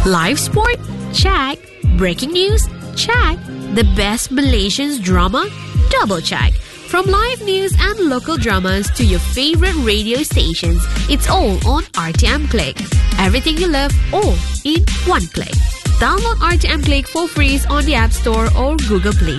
Live sport? Check. Breaking news? Check. The best Malaysian drama? Double check. From live news and local dramas to your favorite radio stations, it's all on RTM Click. Everything you love, all in one click. Download RTM Click for free on the App Store or Google Play